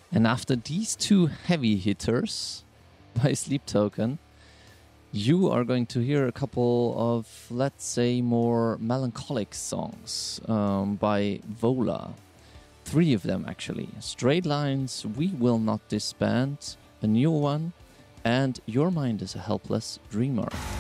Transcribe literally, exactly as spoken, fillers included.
And after these two heavy hitters by Sleep Token, you are going to hear a couple of, let's say, more melancholic songs um, by Vola. Three of them, actually. Straight Lines, We Will Not Disband, a new one, and Your Mind is a Helpless Dreamer.